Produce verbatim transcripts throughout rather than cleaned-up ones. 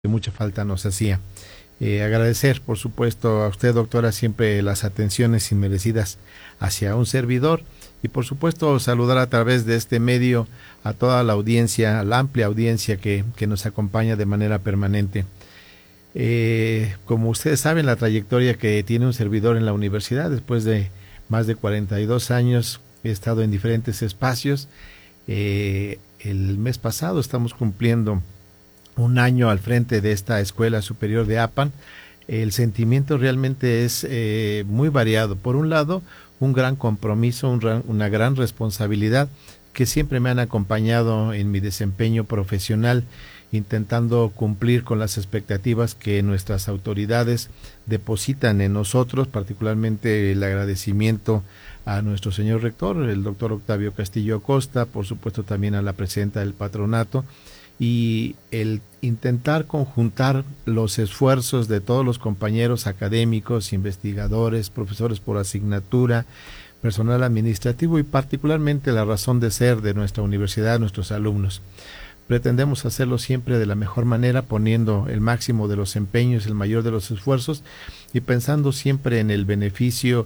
que mucha falta nos hacía. Eh, agradecer, por supuesto, a usted, doctora, siempre las atenciones inmerecidas hacia un servidor y, por supuesto, saludar a través de este medio a toda la audiencia, a la amplia audiencia que, que nos acompaña de manera permanente. Eh, como ustedes saben, la trayectoria que tiene un servidor en la universidad, después de más de cuarenta y dos años, he estado en diferentes espacios. Eh, el mes pasado estamos cumpliendo un año al frente de esta Escuela Superior de Apan. El sentimiento realmente es eh, muy variado. Por un lado, un gran compromiso, un gran, una gran responsabilidad que siempre me han acompañado en mi desempeño profesional, intentando cumplir con las expectativas que nuestras autoridades depositan en nosotros, particularmente el agradecimiento a nuestro señor rector, el doctor Octavio Castillo Acosta, por supuesto también a la presidenta del patronato, y el intentar conjuntar los esfuerzos de todos los compañeros académicos, investigadores, profesores por asignatura, personal administrativo y particularmente la razón de ser de nuestra universidad, nuestros alumnos. Pretendemos hacerlo siempre de la mejor manera, poniendo el máximo de los empeños, el mayor de los esfuerzos y pensando siempre en el beneficio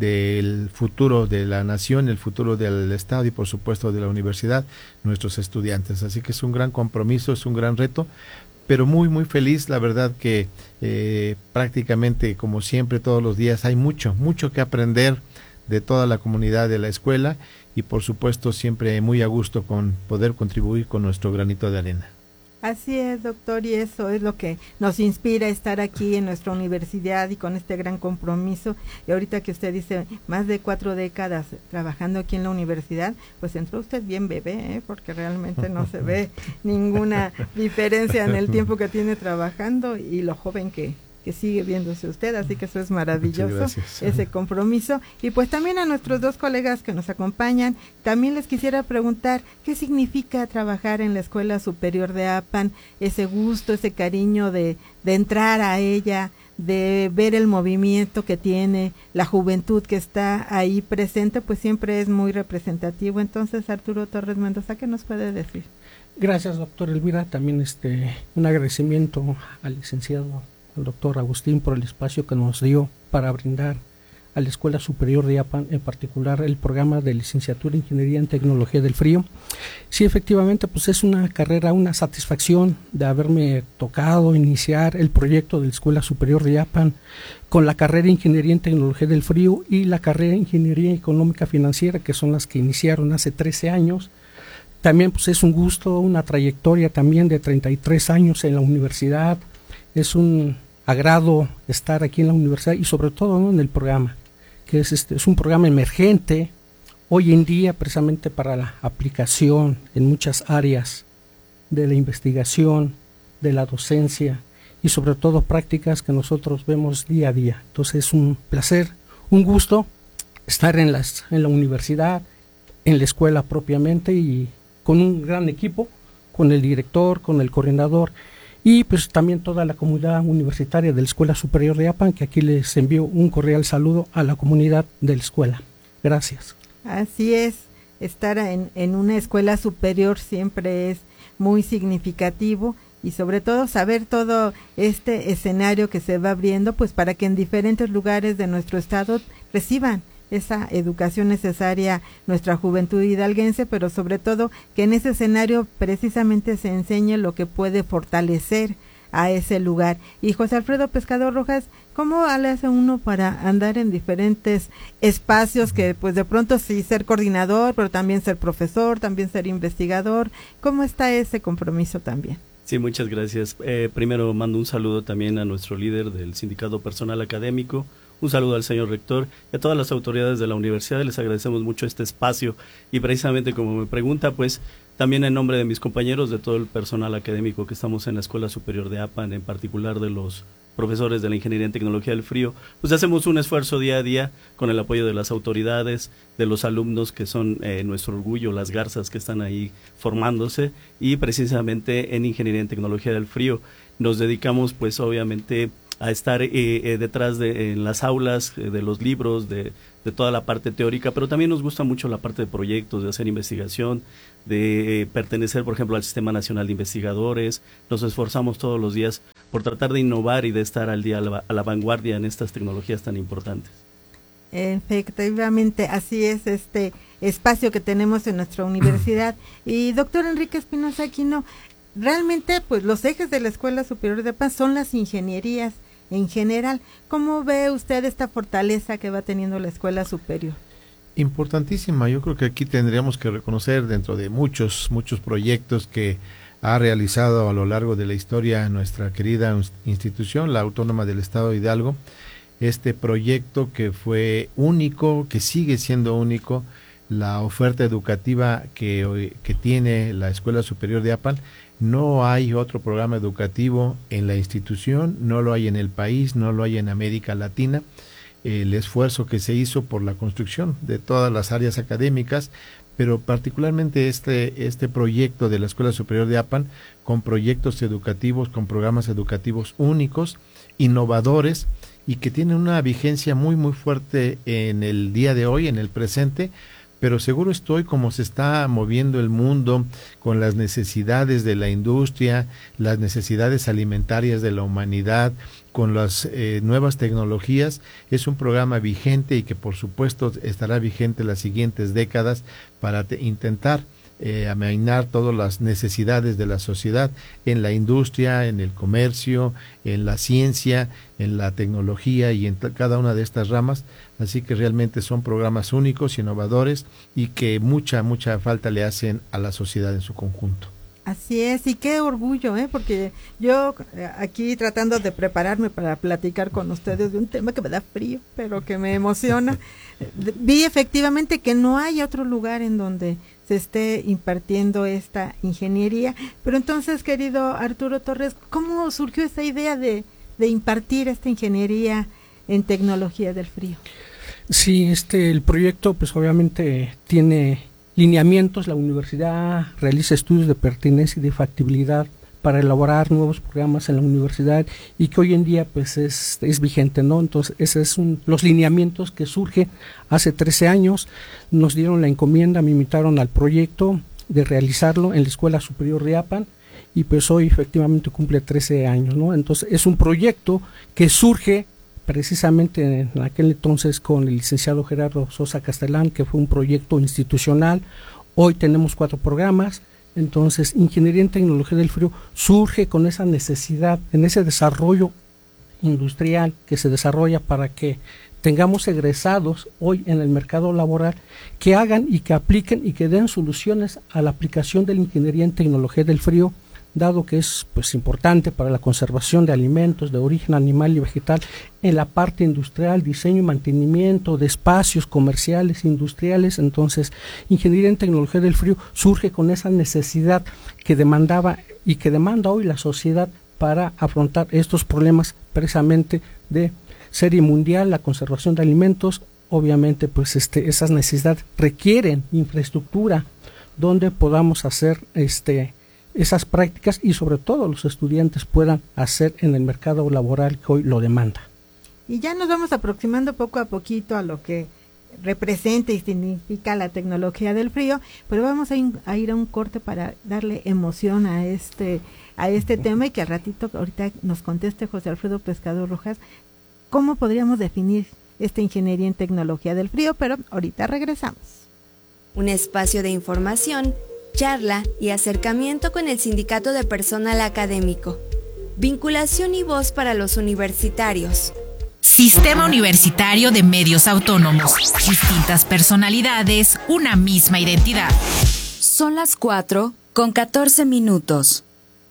del futuro de la nación, el futuro del Estado y por supuesto de la universidad, nuestros estudiantes. Así que es un gran compromiso, es un gran reto, pero muy muy feliz. La verdad que eh, prácticamente como siempre todos los días hay mucho, mucho que aprender de toda la comunidad de la escuela y por supuesto siempre muy a gusto con poder contribuir con nuestro granito de arena. Así es, doctor, y eso es lo que nos inspira a estar aquí en nuestra universidad y con este gran compromiso. Y ahorita que usted dice más de cuatro décadas trabajando aquí en la universidad, pues entró usted bien bebé, ¿eh? Porque realmente no se ve ninguna diferencia en el tiempo que tiene trabajando y lo joven que que sigue viéndose usted, así que eso es maravilloso, ese compromiso. Y pues también a nuestros dos colegas que nos acompañan, también les quisiera preguntar, ¿qué significa trabajar en la Escuela Superior de Apan? Ese gusto, ese cariño de, de entrar a ella, de ver el movimiento que tiene, la juventud que está ahí presente, pues siempre es muy representativo. Entonces, Arturo Torres Mendoza, ¿qué nos puede decir? Gracias, doctor Elvira. También este un agradecimiento al licenciado al doctor Agustín por el espacio que nos dio para brindar a la Escuela Superior de Apan, en particular el programa de licenciatura en Ingeniería en Tecnología del Frío. Sí, efectivamente, pues es una carrera, una satisfacción de haberme tocado iniciar el proyecto de la Escuela Superior de Apan con la carrera de Ingeniería en Tecnología del Frío y la carrera de Ingeniería Económica Financiera, que son las que iniciaron hace trece años. También pues es un gusto, una trayectoria también de treinta y tres años en la universidad. Es un agrado estar aquí en la universidad y sobre todo, ¿no?, en el programa, que es este es un programa emergente hoy en día precisamente para la aplicación en muchas áreas de la investigación, de la docencia y sobre todo prácticas que nosotros vemos día a día. Entonces es un placer, un gusto estar en las en la universidad, en la escuela propiamente y con un gran equipo, con el director, con el coordinador y pues también toda la comunidad universitaria de la Escuela Superior de Apan, que aquí les envío un cordial saludo a la comunidad de la escuela. Gracias. Así es, estar en, en una escuela superior siempre es muy significativo y sobre todo saber todo este escenario que se va abriendo, pues para que en diferentes lugares de nuestro estado reciban esa educación necesaria nuestra juventud hidalguense, pero sobre todo que en ese escenario precisamente se enseñe lo que puede fortalecer a ese lugar. Y José Alfredo Pescador Rojas, ¿cómo le hace uno para andar en diferentes espacios que pues de pronto sí ser coordinador, pero también ser profesor, también ser investigador? ¿Cómo está ese compromiso también? Sí, muchas gracias. Eh, primero mando un saludo también a nuestro líder del Sindicato Personal Académico, un saludo al señor rector y a todas las autoridades de la universidad. Les agradecemos mucho este espacio y precisamente como me pregunta, pues también en nombre de mis compañeros, de todo el personal académico que estamos en la Escuela Superior de Apan, en particular de los profesores de la Ingeniería en Tecnología del Frío, pues hacemos un esfuerzo día a día con el apoyo de las autoridades, de los alumnos que son eh, nuestro orgullo, las garzas que están ahí formándose y precisamente en Ingeniería en Tecnología del Frío nos dedicamos pues obviamente a estar eh, eh, detrás de en las aulas, eh, de los libros, de, de toda la parte teórica, pero también nos gusta mucho la parte de proyectos, de hacer investigación, de eh, pertenecer, por ejemplo, al Sistema Nacional de Investigadores. Nos esforzamos todos los días por tratar de innovar y de estar al día, a la, a la vanguardia en estas tecnologías tan importantes. Efectivamente, así es este espacio que tenemos en nuestra universidad. Y doctor Enrique Espinosa Aquino, realmente pues los ejes de la Escuela Superior de Apan son las ingenierías en general. ¿Cómo ve usted esta fortaleza que va teniendo la Escuela Superior? Importantísima. Yo creo que aquí tendríamos que reconocer, dentro de muchos, muchos proyectos que ha realizado a lo largo de la historia nuestra querida institución, la Autónoma del Estado de Hidalgo, este proyecto que fue único, que sigue siendo único, la oferta educativa que, que tiene la Escuela Superior de Apan. No hay otro programa educativo en la institución, no lo hay en el país, no lo hay en América Latina. El esfuerzo que se hizo por la construcción de todas las áreas académicas, pero particularmente este, este proyecto de la Escuela Superior de Apan, con proyectos educativos, con programas educativos únicos, innovadores, y que tienen una vigencia muy muy fuerte en el día de hoy, en el presente, pero seguro estoy, como se está moviendo el mundo con las necesidades de la industria, las necesidades alimentarias de la humanidad, con las eh, nuevas tecnologías, es un programa vigente y que por supuesto estará vigente las siguientes décadas para te, intentar eh, amainar todas las necesidades de la sociedad en la industria, en el comercio, en la ciencia, en la tecnología y en cada una de estas ramas. Así que realmente son programas únicos, innovadores y que mucha, mucha falta le hacen a la sociedad en su conjunto. Así es, y qué orgullo, ¿eh? Porque yo aquí tratando de prepararme para platicar con ustedes de un tema que me da frío, pero que me emociona, vi efectivamente que no hay otro lugar en donde se esté impartiendo esta ingeniería. Pero entonces, querido Arturo Torres, ¿cómo surgió esta idea de, de impartir esta ingeniería en tecnología del frío? Sí, este el proyecto pues obviamente tiene lineamientos. La universidad realiza estudios de pertinencia y de factibilidad para elaborar nuevos programas en la universidad y que hoy en día pues es, es vigente, ¿no? Entonces esos son los lineamientos que surge hace trece años. Nos dieron la encomienda, me invitaron al proyecto de realizarlo en la Escuela Superior de Apan y pues hoy efectivamente cumple trece años, ¿no? Entonces es un proyecto que surge precisamente en aquel entonces con el licenciado Gerardo Sosa Castellán, que fue un proyecto institucional. Hoy tenemos cuatro programas. Entonces, Ingeniería en Tecnología del Frío surge con esa necesidad, en ese desarrollo industrial que se desarrolla para que tengamos egresados hoy en el mercado laboral que hagan y que apliquen y que den soluciones a la aplicación de la Ingeniería en Tecnología del Frío, dado que es pues importante para la conservación de alimentos de origen animal y vegetal en la parte industrial, diseño y mantenimiento de espacios comerciales, industriales. Entonces, Ingeniería en Tecnología del Frío surge con esa necesidad que demandaba y que demanda hoy la sociedad para afrontar estos problemas precisamente de serie mundial, la conservación de alimentos. Obviamente, pues este esas necesidades requieren infraestructura donde podamos hacer este esas prácticas y sobre todo los estudiantes puedan hacer en el mercado laboral que hoy lo demanda. Y ya nos vamos aproximando poco a poquito a lo que representa y significa la tecnología del frío, pero vamos a, in, a ir a un corte para darle emoción a este a este tema y que al ratito ahorita nos conteste José Alfredo Pescado Rojas cómo podríamos definir esta ingeniería en tecnología del frío, pero ahorita regresamos. Un espacio de información, charla y acercamiento con el Sindicato de Personal Académico. Vinculación y voz para los universitarios. Sistema Universitario de Medios Autónomos. Distintas personalidades, una misma identidad. Son las cuatro con catorce minutos.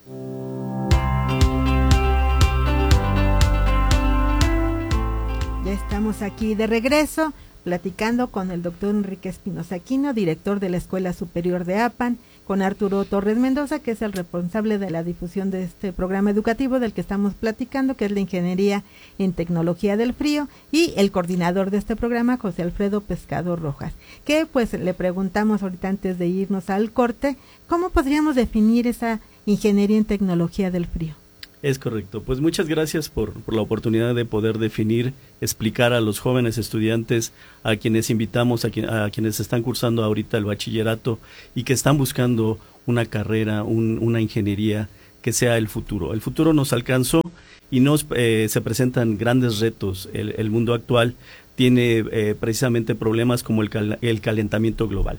Ya estamos aquí de regreso, platicando con el doctor Enrique Espinosa Aquino, director de la Escuela Superior de Apan, con Arturo Torres Mendoza, que es el responsable de la difusión de este programa educativo del que estamos platicando, que es la Ingeniería en Tecnología del Frío, y el coordinador de este programa, José Alfredo Pescado Rojas, que pues le preguntamos ahorita antes de irnos al corte, ¿cómo podríamos definir esa Ingeniería en Tecnología del Frío? Es correcto. Pues muchas gracias por, por la oportunidad de poder definir, explicar a los jóvenes estudiantes, a quienes invitamos, a, quien, a quienes están cursando ahorita el bachillerato y que están buscando una carrera, un, una ingeniería que sea el futuro. El futuro nos alcanzó y nos eh, se presentan grandes retos. El, el mundo actual tiene eh, precisamente problemas como el, cal, el calentamiento global.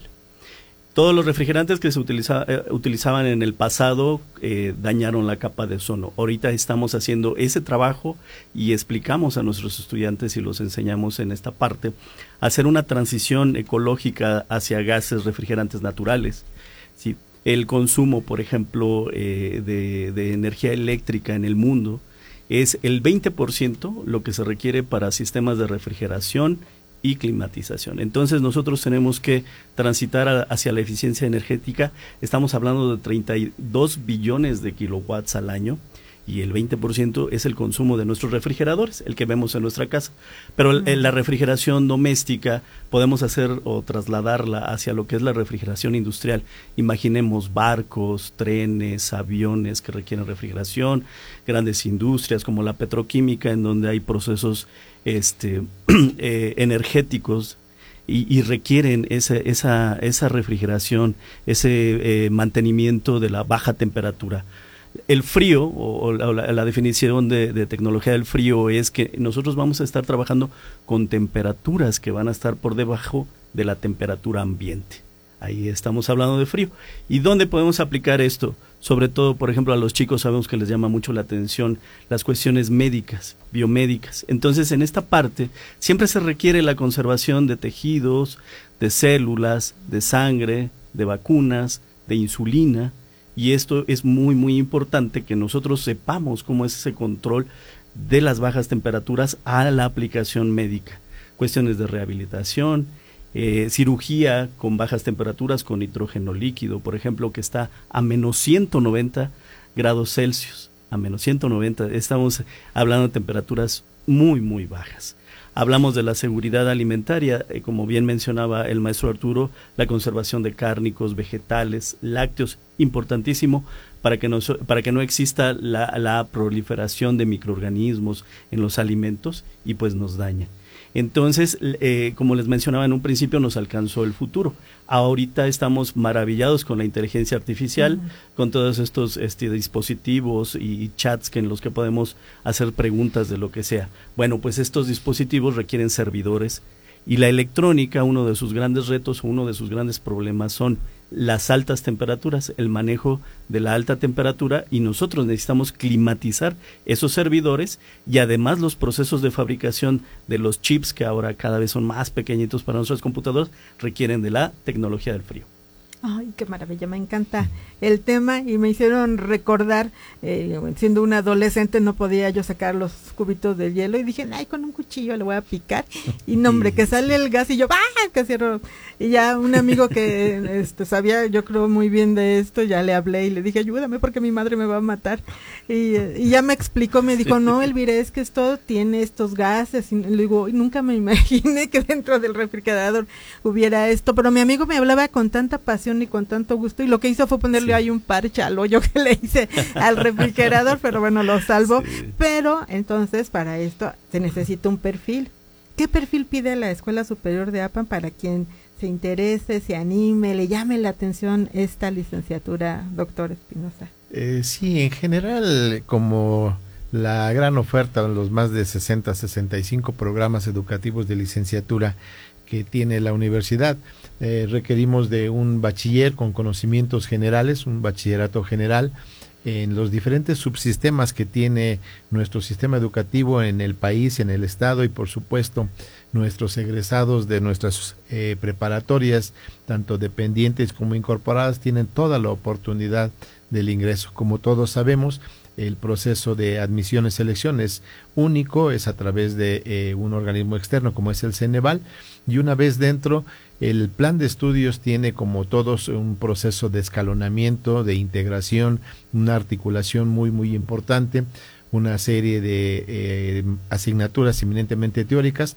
Todos los refrigerantes que se utiliza, eh, utilizaban en el pasado eh, dañaron la capa de ozono. Ahorita estamos haciendo ese trabajo y explicamos a nuestros estudiantes y los enseñamos en esta parte a hacer una transición ecológica hacia gases refrigerantes naturales. ¿Sí? El consumo, por ejemplo, eh, de, de energía eléctrica en el mundo es el veinte por ciento lo que se requiere para sistemas de refrigeración y climatización. Entonces nosotros tenemos que transitar a, hacia la eficiencia energética. Estamos hablando de treinta y dos billones de kilowatts al año y el veinte por ciento es el consumo de nuestros refrigeradores, el que vemos en nuestra casa. Pero uh-huh. el, la refrigeración doméstica podemos hacer o trasladarla hacia lo que es la refrigeración industrial. Imaginemos barcos, trenes, aviones que requieren refrigeración, grandes industrias como la petroquímica en donde hay procesos este eh, energéticos y, y requieren ese, esa, esa refrigeración, ese eh, mantenimiento de la baja temperatura. El frío, o, o la, la definición de, de tecnología del frío es que nosotros vamos a estar trabajando con temperaturas que van a estar por debajo de la temperatura ambiente. Ahí estamos hablando de frío. ¿Y dónde podemos aplicar esto? Sobre todo, por ejemplo, a los chicos sabemos que les llama mucho la atención las cuestiones médicas, biomédicas. Entonces, en esta parte siempre se requiere la conservación de tejidos, de células, de sangre, de vacunas, de insulina. Y esto es muy, muy importante que nosotros sepamos cómo es ese control de las bajas temperaturas a la aplicación médica. Cuestiones de rehabilitación, eh, cirugía con bajas temperaturas con nitrógeno líquido, por ejemplo, que está a menos ciento noventa grados Celsius. A menos ciento noventa, estamos hablando de temperaturas muy, muy bajas. Hablamos de la seguridad alimentaria, eh, como bien mencionaba el maestro Arturo, la conservación de cárnicos, vegetales, lácteos, importantísimo para que no, para que no exista la, la proliferación de microorganismos en los alimentos y pues nos daña. Entonces, eh, como les mencionaba en un principio, nos alcanzó el futuro. Ahorita estamos maravillados con la inteligencia artificial, uh-huh. con todos estos este, dispositivos y chats que en los que podemos hacer preguntas de lo que sea. Bueno, pues estos dispositivos requieren servidores y la electrónica, uno de sus grandes retos, uno de sus grandes problemas son las altas temperaturas, el manejo de la alta temperatura, y nosotros necesitamos climatizar esos servidores y además los procesos de fabricación de los chips, que ahora cada vez son más pequeñitos para nuestras computadoras, requieren de la tecnología del frío. Ay, qué maravilla, me encanta el tema y me hicieron recordar, eh, siendo una adolescente no podía yo sacar los cubitos de hielo y dije, ay, con un cuchillo le voy a picar y no, hombre, que sale el gas y yo, ¡ah! Casi error. Y ya un amigo que este, sabía, yo creo muy bien de esto, ya le hablé y le dije, ayúdame porque mi madre me va a matar. Y, y ya me explicó, me dijo, no, Elvira, es que esto tiene estos gases. Y le digo, nunca me imaginé que dentro del refrigerador hubiera esto, pero mi amigo me hablaba con tanta pasión y con tanto gusto y lo que hizo fue ponerle sí. ahí un parche al hoyo que le hice al refrigerador, pero bueno, lo salvo. Sí. Pero entonces para esto se necesita un perfil. ¿Qué perfil pide la Escuela Superior de APAN para quien se interese, se anime, le llame la atención esta licenciatura, doctor Espinosa? Eh, sí, en general, como la gran oferta, los más de sesenta, sesenta y cinco programas educativos de licenciatura que tiene la universidad, eh, requerimos de un bachiller con conocimientos generales, un bachillerato general en los diferentes subsistemas que tiene nuestro sistema educativo en el país, en el estado, y por supuesto nuestros egresados de nuestras eh, preparatorias, tanto dependientes como incorporadas, tienen toda la oportunidad del ingreso. Como todos sabemos, el proceso de admisión y selección es único, es a través de eh, un organismo externo como es el Ceneval, y una vez dentro, el plan de estudios tiene como todos un proceso de escalonamiento, de integración, una articulación muy muy importante, una serie de eh, asignaturas eminentemente teóricas,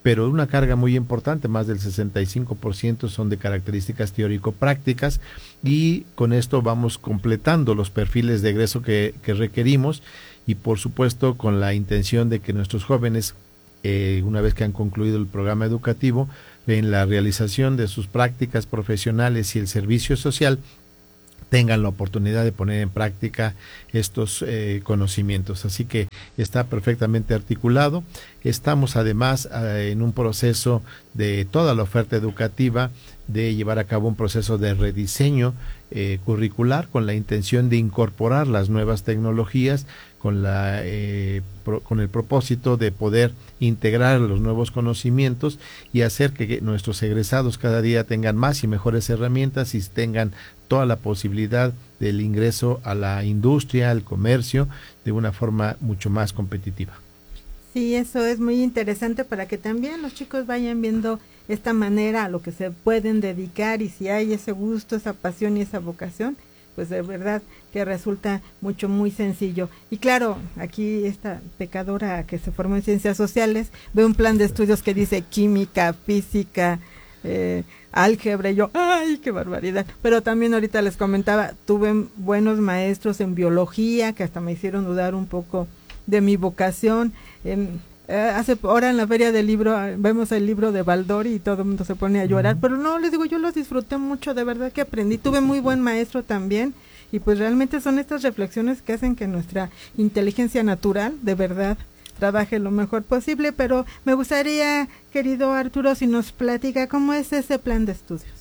pero una carga muy importante, más del sesenta y cinco por ciento son de características teórico-prácticas, y con esto vamos completando los perfiles de egreso que, que requerimos, y por supuesto con la intención de que nuestros jóvenes, eh, una vez que han concluido el programa educativo, en la realización de sus prácticas profesionales y el servicio social, tengan la oportunidad de poner en práctica estos eh, conocimientos. Así que está perfectamente articulado. Estamos además eh, en un proceso de toda la oferta educativa, de llevar a cabo un proceso de rediseño eh, curricular con la intención de incorporar las nuevas tecnologías, con la eh, pro, con el propósito de poder integrar los nuevos conocimientos y hacer que nuestros egresados cada día tengan más y mejores herramientas y tengan toda la posibilidad del ingreso a la industria, al comercio, de una forma mucho más competitiva. Sí, eso es muy interesante para que también los chicos vayan viendo esta manera a lo que se pueden dedicar, y si hay ese gusto, esa pasión y esa vocación, pues de verdad que resulta mucho, muy sencillo. Y claro, aquí esta pecadora que se formó en ciencias sociales ve un plan de estudios que dice química, física, eh, álgebra, y yo, ¡ay, qué barbaridad! Pero también ahorita les comentaba, tuve buenos maestros en biología que hasta me hicieron dudar un poco de mi vocación. En, eh, hace ahora en la feria del libro vemos el libro de Baldori y todo el mundo se pone a llorar, uh-huh. Pero no, les digo, yo los disfruté mucho, de verdad que aprendí, tuve muy buen maestro también, y pues realmente son estas reflexiones que hacen que nuestra inteligencia natural, de verdad, trabaje lo mejor posible. Pero me gustaría, querido Arturo, si nos platica cómo es ese plan de estudios.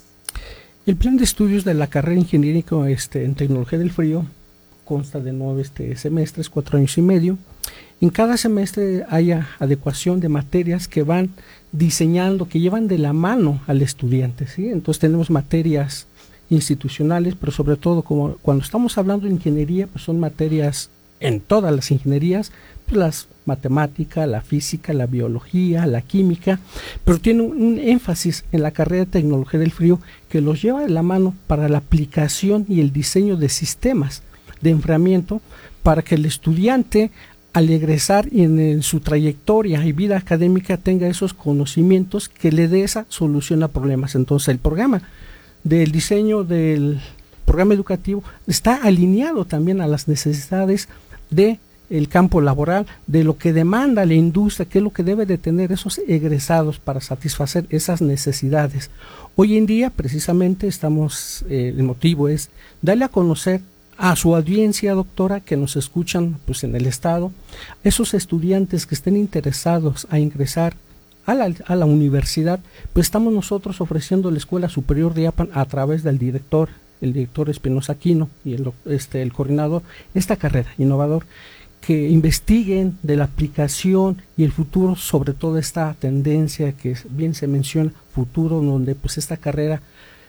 El plan de estudios de la carrera ingeniería este, en tecnología del frío consta de nueve este, semestres, cuatro años y medio. En cada semestre hay adecuación de materias que van diseñando, que llevan de la mano al estudiante, ¿sí? Entonces tenemos materias institucionales, pero sobre todo como cuando estamos hablando de ingeniería, pues son materias en todas las ingenierías, pues las matemáticas, la física, la biología, la química, pero tiene un, un énfasis en la carrera de tecnología del frío que los lleva de la mano para la aplicación y el diseño de sistemas de enfriamiento, para que el estudiante al egresar y en, en su trayectoria y vida académica tenga esos conocimientos que le dé esa solución a problemas. Entonces el programa del diseño del programa educativo está alineado también a las necesidades de el campo laboral, de lo que demanda la industria, qué es lo que debe de tener esos egresados para satisfacer esas necesidades. Hoy en día precisamente estamos, eh, el motivo es darle a conocer a su audiencia, doctora, que nos escuchan pues en el estado, esos estudiantes que estén interesados a ingresar a la, a la universidad, pues estamos nosotros ofreciendo la Escuela Superior de IAPAN a través del director, el director Espinosa Aquino y el, este, el coordinador, esta carrera innovador, que investiguen de la aplicación y el futuro, sobre todo esta tendencia que bien se menciona, futuro, donde pues esta carrera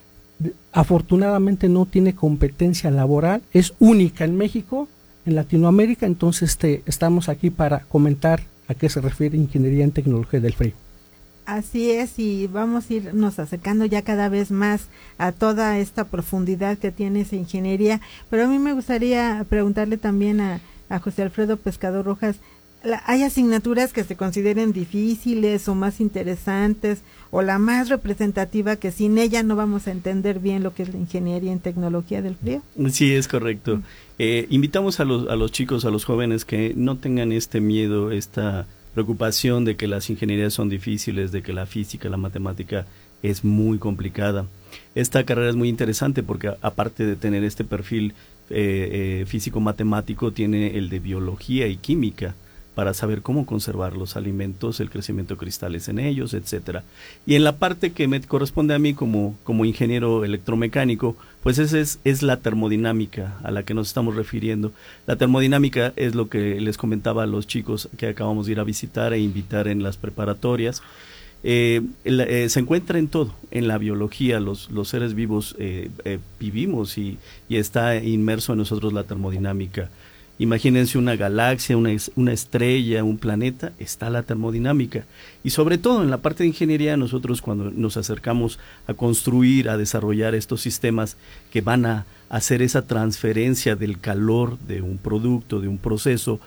afortunadamente no tiene competencia laboral, es única en México, en Latinoamérica. Entonces este, estamos aquí para comentar a qué se refiere ingeniería en tecnología del frío. Así es, y vamos a irnos acercando ya cada vez más a toda esta profundidad que tiene esa ingeniería, pero a mí me gustaría preguntarle también a, a José Alfredo Pescador Rojas, la, ¿hay asignaturas que se consideren difíciles o más interesantes, o la más representativa que sin ella no vamos a entender bien lo que es la ingeniería en tecnología del frío? Sí, es correcto. Eh, invitamos a los, a los chicos, a los jóvenes que no tengan este miedo, esta preocupación de que las ingenierías son difíciles, de que la física, la matemática es muy complicada. Esta carrera es muy interesante porque aparte de tener este perfil eh, eh, físico-matemático, tiene el de biología y química, para saber cómo conservar los alimentos, el crecimiento de cristales en ellos, etcétera. Y en la parte que me corresponde a mí como, como ingeniero electromecánico, pues esa es, es la termodinámica a la que nos estamos refiriendo. La termodinámica es lo que les comentaba a los chicos que acabamos de ir a visitar e invitar en las preparatorias. Eh, el, eh, se encuentra en todo, en la biología, los, los seres vivos eh, eh, vivimos y, y está inmerso en nosotros la termodinámica. Imagínense una galaxia, una, una estrella, un planeta, está la termodinámica. Y sobre todo en la parte de ingeniería, nosotros cuando nos acercamos a construir, a desarrollar estos sistemas que van a hacer esa transferencia del calor de un producto, de un proceso,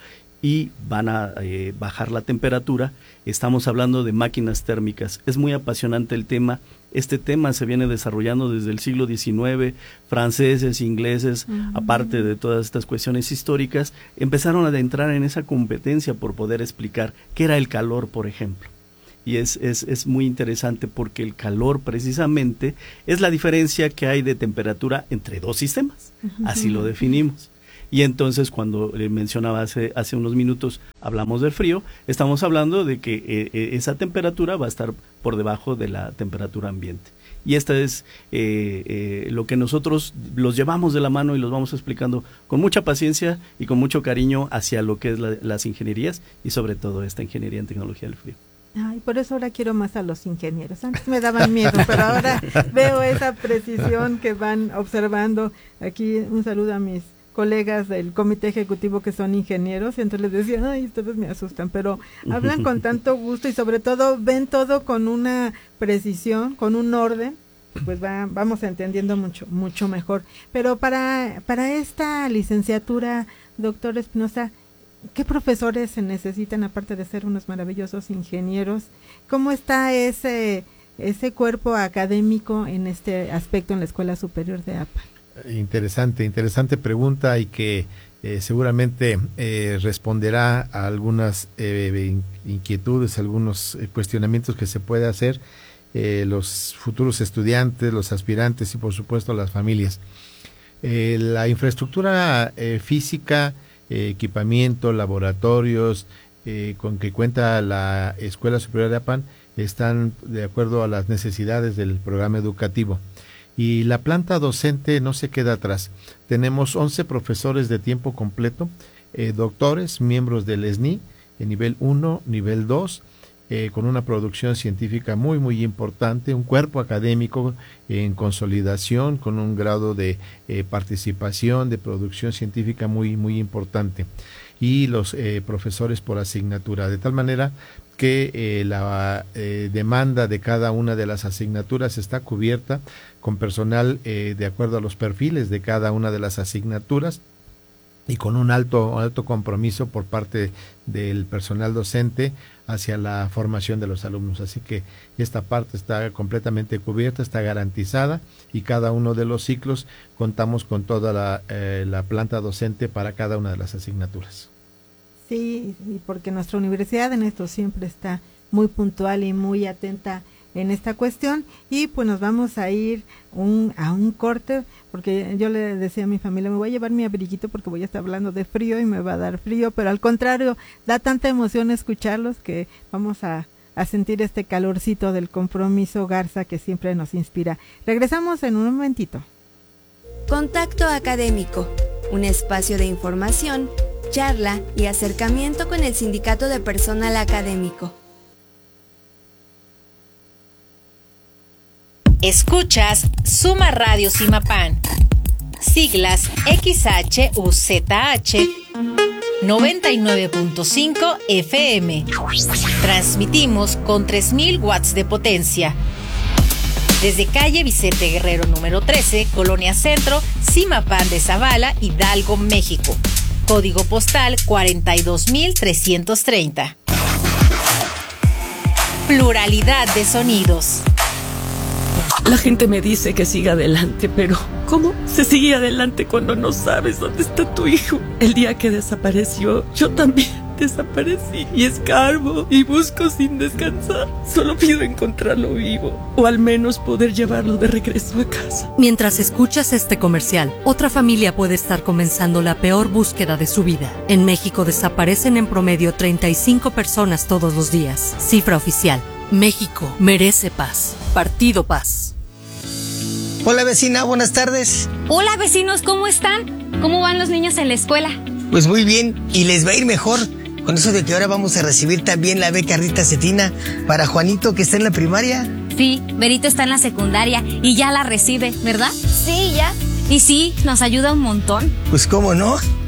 y van a eh, bajar la temperatura. Estamos hablando de máquinas térmicas. Es muy apasionante el tema. Este tema se viene desarrollando desde el siglo diecinueve, franceses, ingleses, uh-huh. aparte de todas estas cuestiones históricas, empezaron a entrar en esa competencia por poder explicar qué era el calor, por ejemplo. Y es, es, es muy interesante porque el calor precisamente es la diferencia que hay de temperatura entre dos sistemas, uh-huh. así lo definimos. Y entonces cuando le mencionaba hace, hace unos minutos, hablamos del frío, estamos hablando de que eh, esa temperatura va a estar por debajo de la temperatura ambiente. Y esta es eh, eh, lo que nosotros los llevamos de la mano y los vamos explicando con mucha paciencia y con mucho cariño hacia lo que es la, las ingenierías y sobre todo esta ingeniería en tecnología del frío. Ay, por eso ahora quiero más a los ingenieros. Antes me daban miedo, pero ahora veo esa precisión que van observando. Aquí un saludo a mis colegas del comité ejecutivo que son ingenieros, y entonces les decía, ay, ustedes me asustan, pero hablan con tanto gusto y sobre todo ven todo con una precisión, con un orden, pues va, vamos entendiendo mucho, mucho mejor. Pero para, para esta licenciatura, doctor Espinosa, ¿qué profesores se necesitan aparte de ser unos maravillosos ingenieros? ¿Cómo está ese, ese cuerpo académico en este aspecto en la Escuela Superior de A P A? Interesante, interesante pregunta y que eh, seguramente eh, responderá a algunas eh, inquietudes, algunos eh, cuestionamientos que se puede hacer eh, los futuros estudiantes, los aspirantes y por supuesto las familias. Eh, la infraestructura eh, física, eh, equipamiento, laboratorios eh, con que cuenta la Escuela Superior de A P A N están de acuerdo a las necesidades del programa educativo. Y la planta docente no se queda atrás. Tenemos once profesores de tiempo completo, eh, doctores, miembros del S N I, en nivel uno, nivel dos, eh, con una producción científica muy, muy importante, un cuerpo académico en consolidación, con un grado de eh, participación, de producción científica muy, muy importante. Y los eh, profesores por asignatura, de tal manera que eh, la eh, demanda de cada una de las asignaturas está cubierta con personal eh, de acuerdo a los perfiles de cada una de las asignaturas y con un alto, alto compromiso por parte del personal docente hacia la formación de los alumnos. Así que esta parte está completamente cubierta, está garantizada y cada uno de los ciclos contamos con toda la, eh, la planta docente para cada una de las asignaturas. Sí, y porque nuestra universidad en esto siempre está muy puntual y muy atenta en esta cuestión. Y pues nos vamos a ir un, a un corte, porque yo le decía a mi familia, me voy a llevar mi abriguito porque voy a estar hablando de frío y me va a dar frío, pero al contrario, da tanta emoción escucharlos que vamos a, a sentir este calorcito del compromiso Garza que siempre nos inspira. Regresamos en un momentito. Contacto Académico, un espacio de información, charla y acercamiento con el Sindicato de Personal Académico. Escuchas Suma Radio Simapán, siglas X H U Z H noventa y nueve punto cinco F M. Transmitimos con tres mil watts de potencia. Desde calle Vicente Guerrero número trece, Colonia Centro, Simapán de Zavala, Hidalgo, México. Código postal cuarenta y dos mil trescientos treinta. Pluralidad de sonidos. La gente me dice que siga adelante, pero ¿cómo se sigue adelante cuando no sabes dónde está tu hijo? El día que desapareció, yo también desaparecí y escarbo y busco sin descansar. Solo pido encontrarlo vivo o al menos poder llevarlo de regreso a casa. Mientras escuchas este comercial, otra familia puede estar comenzando la peor búsqueda de su vida. En México desaparecen en promedio treinta y cinco personas todos los días. Cifra oficial. México merece paz. Partido Paz. Hola vecina, buenas tardes. Hola vecinos, ¿cómo están? ¿Cómo van los niños en la escuela? Pues muy bien, y les va a ir mejor con eso de que ahora vamos a recibir también la beca Rita Cetina para Juanito, que está en la primaria. Sí, Berito está en la secundaria y ya la recibe, ¿verdad? Sí, ya. Y sí, nos ayuda un montón. Pues cómo no.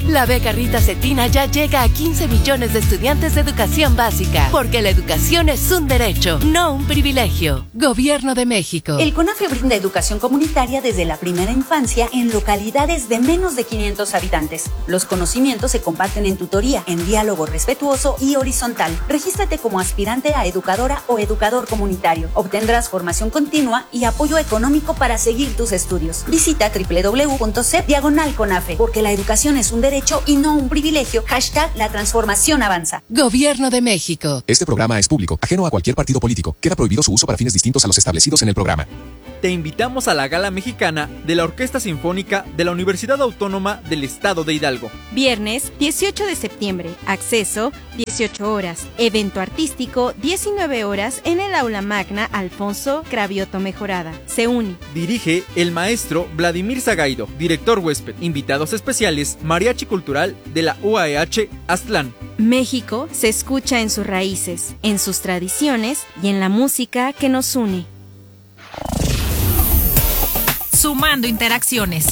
La beca Rita Cetina ya llega a quince millones de estudiantes de educación básica, porque la educación es un derecho, no un privilegio. Gobierno de México. El CONAFE brinda educación comunitaria desde la primera infancia en localidades de menos de quinientos habitantes. Los conocimientos se comparten en tutoría, en diálogo respetuoso y horizontal. Regístrate como aspirante a educadora o educador comunitario. Obtendrás formación continua y apoyo económico para seguir tus estudios. Visita doble u doble u doble u punto c e p diagonal CONAFE, porque la educación es un derecho y no un privilegio. Hashtag la transformación avanza. Gobierno de México. Este programa es público, ajeno a cualquier partido político. Queda prohibido su uso para fines distintos a los establecidos en el programa. Te invitamos a la Gala Mexicana de la Orquesta Sinfónica de la Universidad Autónoma del Estado de Hidalgo. Viernes dieciocho de septiembre. Acceso dieciocho horas. Evento artístico diecinueve horas en el Aula Magna Alfonso Cravioto Mejorada. Se une. Dirige el maestro Vladimir Zagaido, director huésped. Invitados especiales, Mariachi Cultural de la U A E H Aztlán. México se escucha en sus raíces, en sus tradiciones y en la música que nos une. Sumando interacciones.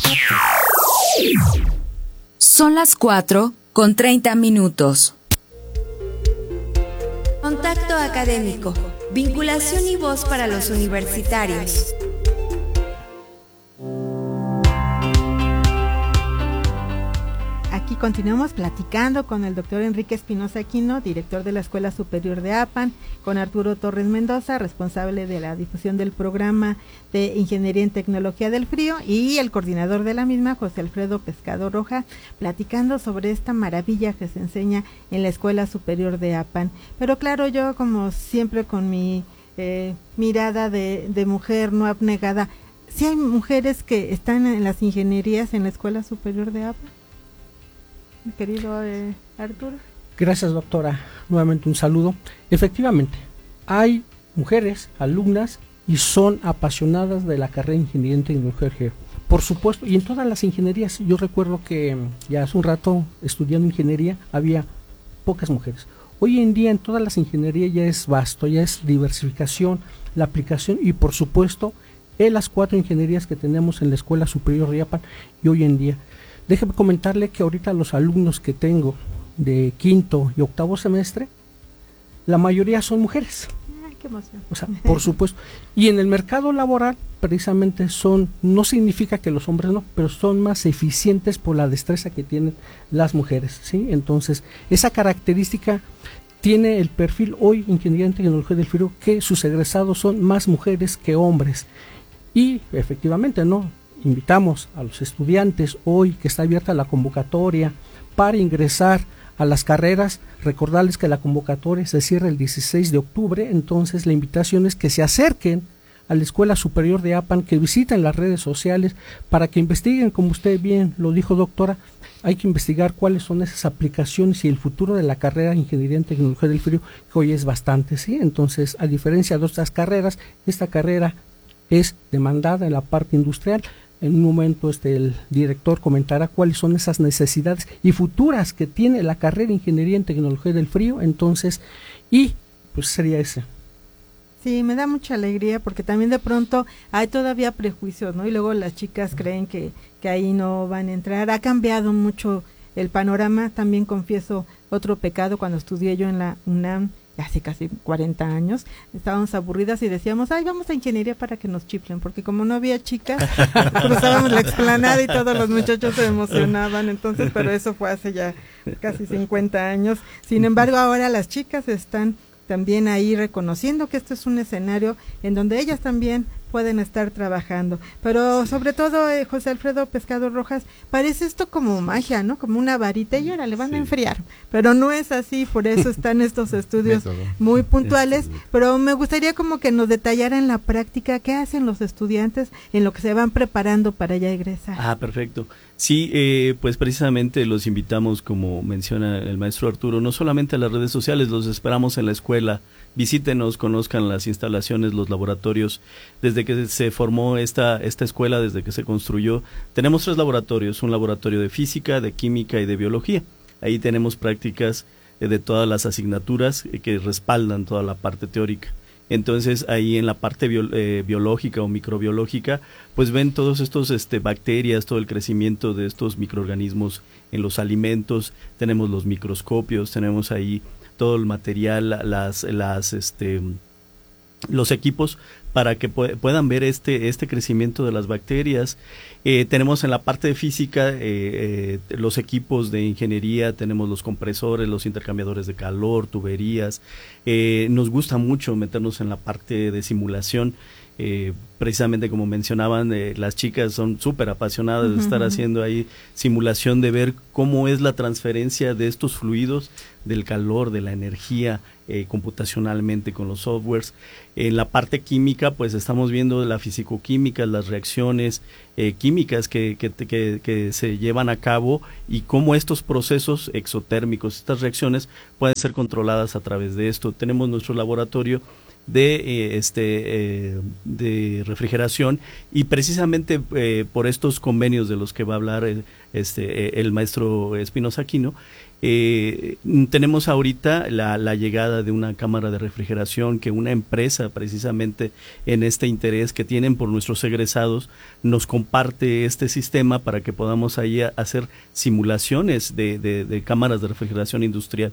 Son las cuatro con treinta minutos. Contacto académico. Vinculación y voz para los universitarios. Aquí continuamos platicando con el doctor Enrique Espinosa Aquino, director de la Escuela Superior de APAN, con Arturo Torres Mendoza, responsable de la difusión del programa de Ingeniería en Tecnología del Frío, y el coordinador de la misma, José Alfredo Pescado Roja, platicando sobre esta maravilla que se enseña en la Escuela Superior de APAN. Pero claro, yo como siempre con mi eh, mirada de, de mujer no abnegada, ¿sí hay mujeres que están en las ingenierías en la Escuela Superior de APAN? Mi querido eh, Arturo. Gracias, doctora. Nuevamente un saludo. Efectivamente, hay mujeres, alumnas, y son apasionadas de la carrera de Ingeniería en Tecnología. Por supuesto, y en todas las ingenierías. Yo recuerdo que ya hace un rato, estudiando ingeniería, había pocas mujeres. Hoy en día en todas las ingenierías ya es vasto, ya es diversificación, la aplicación, y por supuesto, en las cuatro ingenierías que tenemos en la Escuela Superior de APAN, y hoy en día. Déjeme comentarle que ahorita los alumnos que tengo de quinto y octavo semestre, la mayoría son mujeres. Ay, qué emoción. O sea, por supuesto. Y en el mercado laboral, precisamente son, no significa que los hombres no, pero son más eficientes por la destreza que tienen las mujeres, ¿sí? Entonces, esa característica tiene el perfil hoy, Ingeniería en Tecnología del Frío, que sus egresados son más mujeres que hombres. Y efectivamente, ¿no? Invitamos a los estudiantes hoy que está abierta la convocatoria para ingresar a las carreras, recordarles que la convocatoria se cierra el dieciséis de octubre, entonces la invitación es que se acerquen a la Escuela Superior de APAN, que visiten las redes sociales para que investiguen, como usted bien lo dijo, doctora, hay que investigar cuáles son esas aplicaciones y el futuro de la carrera de Ingeniería en Tecnología del Frío, que hoy es bastante, ¿sí? Entonces, a diferencia de otras carreras, esta carrera es demandada en la parte industrial. En un momento este el director comentará cuáles son esas necesidades y futuras que tiene la carrera de Ingeniería en Tecnología del Frío, entonces, y pues sería ese. Sí, me da mucha alegría porque también de pronto hay todavía prejuicios, ¿no? Y luego las chicas creen que, que ahí no van a entrar. Ha cambiado mucho el panorama, también confieso otro pecado. Cuando estudié yo en la UNAM, hace casi cuarenta años, estábamos aburridas y decíamos, ay, vamos a ingeniería para que nos chiflen, porque como no había chicas, cruzábamos la explanada y todos los muchachos se emocionaban, entonces, pero eso fue hace ya casi cincuenta años. Sin embargo, ahora las chicas están también ahí reconociendo que esto es un escenario en donde ellas también pueden estar trabajando, pero sobre todo eh, José Alfredo Pescado Rojas, parece esto como magia, ¿no? Como una varita y ahora le van sí. a enfriar, pero no es así, por eso están estos estudios muy puntuales, pero me gustaría como que nos detallara en la práctica qué hacen los estudiantes en lo que se van preparando para ya egresar. Ah, perfecto. Sí, eh, pues precisamente los invitamos, como menciona el maestro Arturo, no solamente a las redes sociales, los esperamos en la escuela. Visítenos, conozcan las instalaciones, los laboratorios. Desde que se formó esta, esta escuela, desde que se construyó, tenemos tres laboratorios, un laboratorio de física, de química y de biología. Ahí tenemos prácticas eh, de todas las asignaturas eh, que respaldan toda la parte teórica. Entonces ahí en la parte bio, eh, biológica o microbiológica, pues ven todos estos este, bacterias, todo el crecimiento de estos microorganismos en los alimentos. Tenemos los microscopios, tenemos ahí todo el material, las, las, este, los equipos para que pu- puedan ver este, este crecimiento de las bacterias. Eh, tenemos en la parte de física eh, eh, los equipos de ingeniería, tenemos los compresores, los intercambiadores de calor, tuberías. Eh, nos gusta mucho meternos en la parte de simulación. Eh, precisamente como mencionaban, eh, las chicas son súper apasionadas de estar uh-huh. haciendo ahí simulación, de ver cómo es la transferencia de estos fluidos, del calor, de la energía, eh, computacionalmente con los softwares. En la parte química, pues estamos viendo la fisicoquímica, las reacciones eh, químicas que, que, que, que se llevan a cabo y cómo estos procesos exotérmicos, estas reacciones pueden ser controladas a través de esto. Tenemos nuestro laboratorio de eh, este eh, de refrigeración, y precisamente eh, por estos convenios de los que va a hablar eh, este eh, el maestro Espinosa Aquino, eh, tenemos ahorita la, la llegada de una cámara de refrigeración que una empresa, precisamente en este interés que tienen por nuestros egresados, nos comparte este sistema para que podamos ahí a, hacer simulaciones de, de, de cámaras de refrigeración industrial.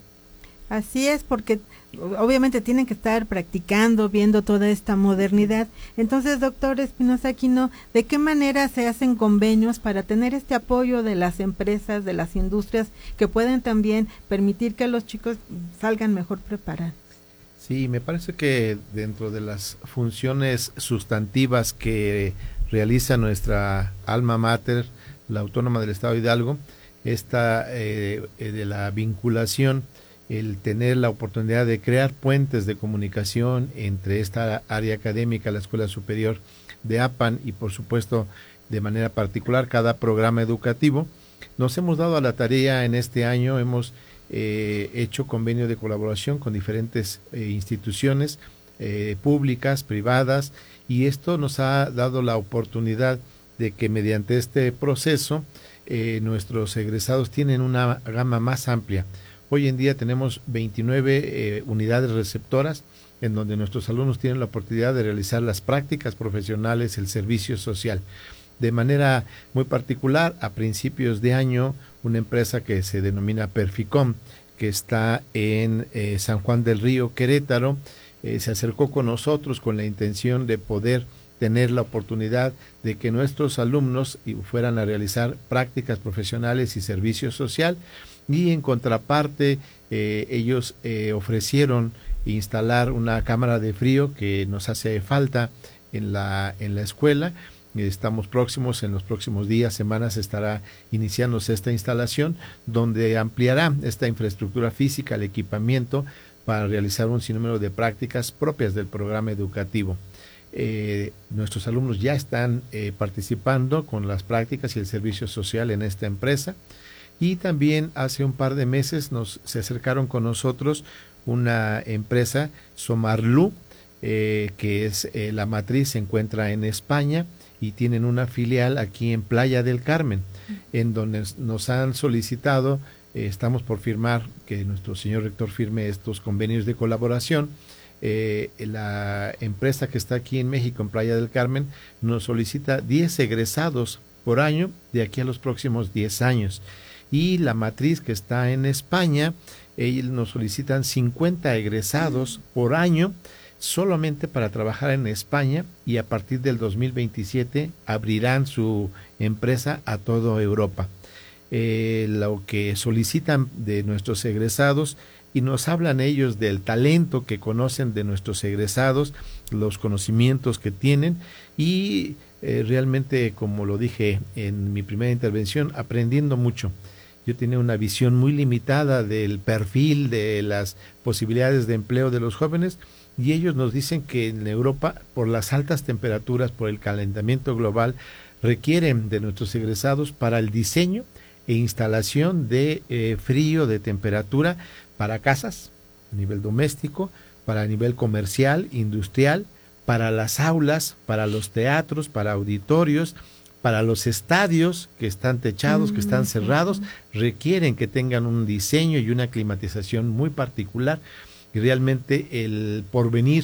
Así es, porque obviamente tienen que estar practicando, viendo toda esta modernidad. Entonces, doctor Espinosa Aquino, ¿de qué manera se hacen convenios para tener este apoyo de las empresas, de las industrias, que pueden también permitir que los chicos salgan mejor preparados? Sí, me parece que dentro de las funciones sustantivas que realiza nuestra alma mater, la Autónoma del Estado de Hidalgo, esta eh, de la vinculación, el tener la oportunidad de crear puentes de comunicación entre esta área académica, la Escuela Superior de APAN, y por supuesto de manera particular cada programa educativo. Nos hemos dado a la tarea en este año, hemos eh, hecho convenio de colaboración con diferentes eh, instituciones eh, públicas, privadas, y esto nos ha dado la oportunidad de que mediante este proceso eh, nuestros egresados tienen una gama más amplia. Hoy en día tenemos veintinueve eh, unidades receptoras en donde nuestros alumnos tienen la oportunidad de realizar las prácticas profesionales, el servicio social. De manera muy particular, a principios de año, una empresa que se denomina Perficom, que está en eh, San Juan del Río, Querétaro, eh, se acercó con nosotros con la intención de poder tener la oportunidad de que nuestros alumnos fueran a realizar prácticas profesionales y servicio social. Y en contraparte, eh, ellos eh, ofrecieron instalar una cámara de frío que nos hace falta en la, en la escuela. Estamos próximos, en los próximos días, semanas, estará iniciándose esta instalación, donde ampliará esta infraestructura física, el equipamiento, para realizar un sinnúmero de prácticas propias del programa educativo. Eh, nuestros alumnos ya están eh, participando con las prácticas y el servicio social en esta empresa. Y también hace un par de meses nos se acercaron con nosotros una empresa, Somarlu, eh, que es eh, la matriz, se encuentra en España y tienen una filial aquí en Playa del Carmen, en donde nos han solicitado, eh, estamos por firmar, que nuestro señor rector firme estos convenios de colaboración. Eh, la empresa que está aquí en México, en Playa del Carmen, nos solicita diez egresados por año de aquí a los próximos diez años. Y la matriz que está en España, ellos nos solicitan cincuenta egresados por año solamente para trabajar en España, y a partir del dos mil veintisiete abrirán su empresa a toda Europa. Eh, lo que solicitan de nuestros egresados, y nos hablan ellos del talento que conocen de nuestros egresados, los conocimientos que tienen, y eh, realmente, como lo dije en mi primera intervención, aprendiendo mucho. Yo tenía una visión muy limitada del perfil, de las posibilidades de empleo de los jóvenes, y ellos nos dicen que en Europa, por las altas temperaturas, por el calentamiento global, requieren de nuestros egresados para el diseño e instalación de eh, frío, de temperatura, para casas a nivel doméstico, para nivel comercial, industrial, para las aulas, para los teatros, para auditorios, para los estadios que están techados, que están cerrados, requieren que tengan un diseño y una climatización muy particular, y realmente el porvenir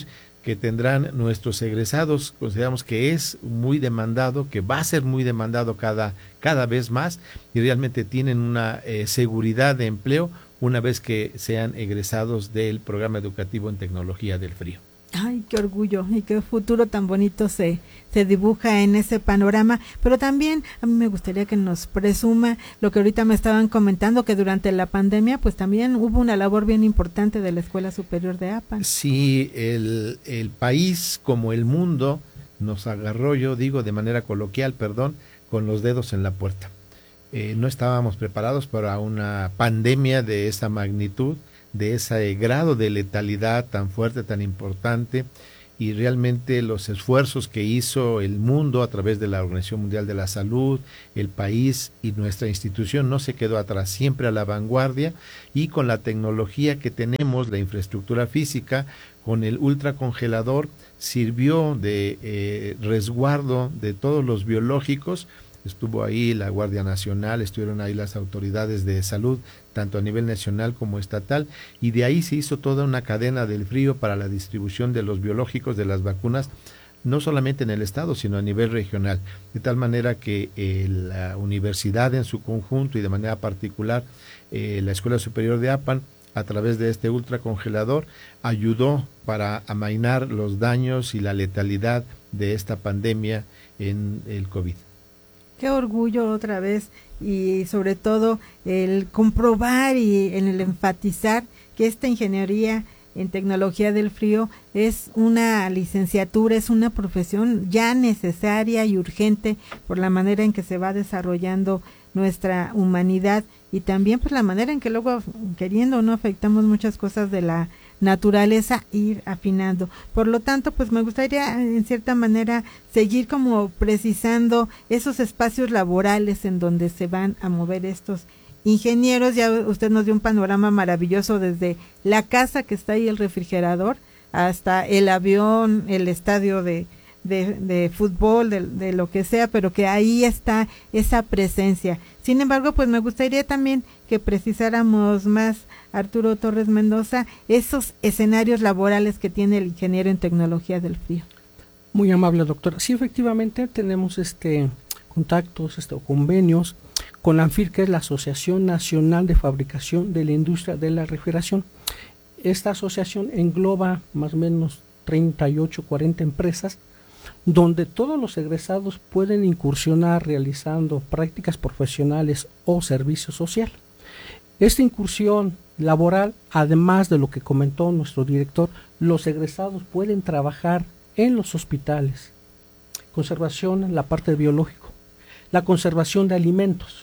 que tendrán nuestros egresados. Consideramos que es muy demandado, que va a ser muy demandado cada, cada vez más, y realmente tienen una eh, seguridad de empleo una vez que sean egresados del programa educativo en tecnología del frío. Ay, qué orgullo y qué futuro tan bonito se, se dibuja en ese panorama, pero también a mí me gustaría que nos presuma lo que ahorita me estaban comentando, que durante la pandemia pues también hubo una labor bien importante de la Escuela Superior de Apan. Sí, el, el país como el mundo nos agarró, yo digo de manera coloquial, perdón, con los dedos en la puerta. Eh, no estábamos preparados para una pandemia de esa magnitud, de ese grado de letalidad tan fuerte, tan importante, y realmente los esfuerzos que hizo el mundo a través de la Organización Mundial de la Salud, el país y nuestra institución no se quedó atrás, siempre a la vanguardia, y con la tecnología que tenemos, la infraestructura física, con el ultracongelador, sirvió de eh, resguardo de todos los biológicos. Estuvo ahí la Guardia Nacional, estuvieron ahí las autoridades de salud, tanto a nivel nacional como estatal, y de ahí se hizo toda una cadena del frío para la distribución de los biológicos, de las vacunas, no solamente en el estado, sino a nivel regional, de tal manera que eh, la universidad en su conjunto y de manera particular eh, la Escuela Superior de Apan, a través de este ultracongelador, ayudó para amainar los daños y la letalidad de esta pandemia en el COVID. Qué orgullo otra vez, y sobre todo el comprobar y en el enfatizar que esta ingeniería en tecnología del frío es una licenciatura, es una profesión ya necesaria y urgente por la manera en que se va desarrollando nuestra humanidad, y también pues la manera en que luego, queriendo o no, afectamos muchas cosas de la naturaleza, ir afinando. Por lo tanto, pues me gustaría en cierta manera seguir como precisando esos espacios laborales en donde se van a mover estos ingenieros. Ya usted nos dio un panorama maravilloso desde la casa que está ahí, el refrigerador, hasta el avión, el estadio de De, de fútbol, de, de lo que sea, pero que ahí está esa presencia. Sin embargo, pues me gustaría también que precisáramos más, Arturo Torres Mendoza, esos escenarios laborales que tiene el ingeniero en tecnología del frío. Muy amable, doctora. Sí, efectivamente tenemos este contactos, este, convenios con la ANFIR, que es la Asociación Nacional de Fabricación de la Industria de la Refrigeración. Esta asociación engloba más o menos treinta y ocho, cuarenta empresas, donde todos los egresados pueden incursionar realizando prácticas profesionales o servicio social. Esta incursión laboral, además de lo que comentó nuestro director, los egresados pueden trabajar en los hospitales, conservación en la parte de biológico, la conservación de alimentos,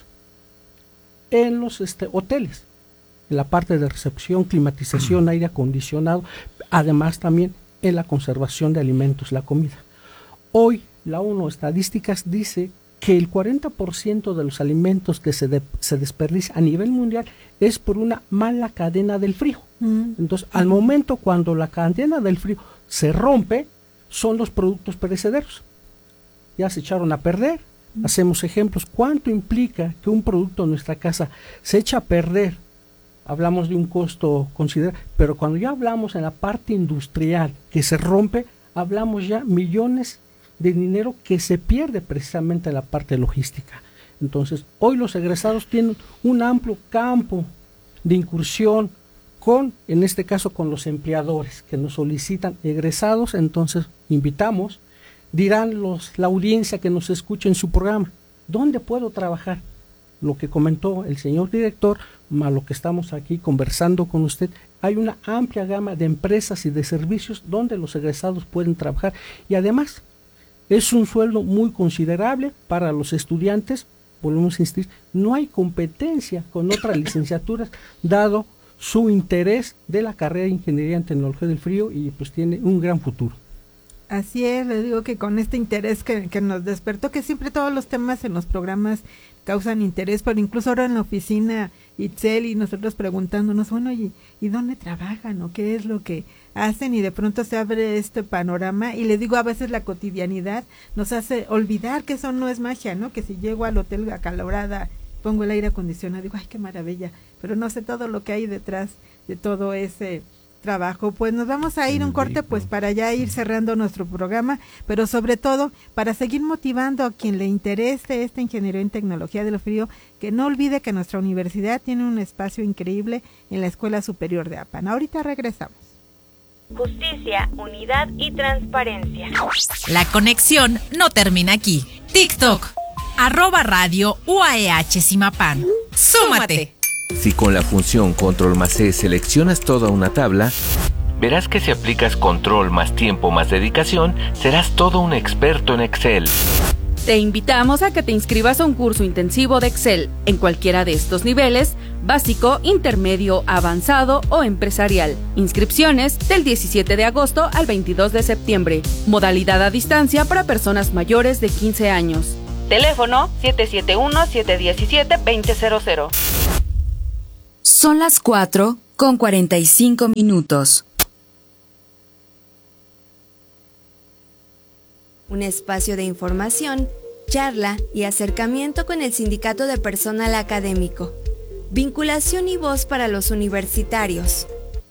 en los este, hoteles, en la parte de recepción, climatización, aire acondicionado, además también en la conservación de alimentos, la comida. Hoy la ONU Estadísticas dice que el cuarenta por ciento de los alimentos que se, de, se desperdicia a nivel mundial es por una mala cadena del frío. Mm. Entonces, al momento cuando la cadena del frío se rompe, son los productos perecederos. Ya se echaron a perder. Mm. Hacemos ejemplos. ¿Cuánto implica que un producto en nuestra casa se echa a perder? Hablamos de un costo considerable, pero cuando ya hablamos en la parte industrial que se rompe, hablamos ya millones de dinero que se pierde precisamente en la parte logística. Entonces, hoy los egresados tienen un amplio campo de incursión con, en este caso, con los empleadores que nos solicitan egresados. Entonces, invitamos, dirán los, la audiencia que nos escucha en su programa, ¿dónde puedo trabajar? Lo que comentó el señor director, más lo que estamos aquí conversando con usted, hay una amplia gama de empresas y de servicios donde los egresados pueden trabajar, y además es un sueldo muy considerable para los estudiantes. Volvemos a insistir, no hay competencia con otras licenciaturas dado su interés de la carrera de Ingeniería en Tecnología del Frío, y pues tiene un gran futuro. Así es, le digo que con este interés que, que nos despertó, que siempre todos los temas en los programas causan interés, pero incluso ahora en la oficina Itzel y nosotros preguntándonos, bueno, ¿y, y dónde trabajan o qué es lo que hacen? Y de pronto se abre este panorama, y le digo, a veces la cotidianidad nos hace olvidar que eso no es magia, ¿no? Que si llego al hotel acalorada, pongo el aire acondicionado, digo, ay, qué maravilla, pero no sé todo lo que hay detrás de todo ese trabajo. Pues nos vamos a ir un corte pues para ya ir cerrando nuestro programa, pero sobre todo para seguir motivando a quien le interese esta ingeniería en tecnología del frío, que no olvide que nuestra universidad tiene un espacio increíble en la Escuela Superior de Apan. Ahorita regresamos. Justicia, unidad y transparencia. La conexión no termina aquí. TikTok, arroba radio U A E H Zimapán. ¡Súmate! Si con la función Control más C seleccionas toda una tabla, verás que si aplicas Control más tiempo más dedicación, serás todo un experto en Excel. Te invitamos a que te inscribas a un curso intensivo de Excel en cualquiera de estos niveles, básico, intermedio, avanzado o empresarial. Inscripciones del diecisiete de agosto al veintidós de septiembre. Modalidad a distancia para personas mayores de quince años. Teléfono siete siete uno, siete uno siete, dos cero cero cero. Son las cuatro con cuarenta y cinco minutos. Un espacio de información, charla y acercamiento con el Sindicato de Personal Académico. Vinculación y voz para los universitarios.